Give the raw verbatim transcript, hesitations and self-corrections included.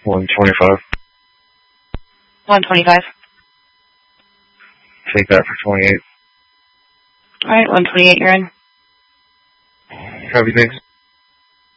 one twenty-five. one twenty-five. Take that for twenty-eight. All right, one twenty-eight, you're in. Copy, thanks.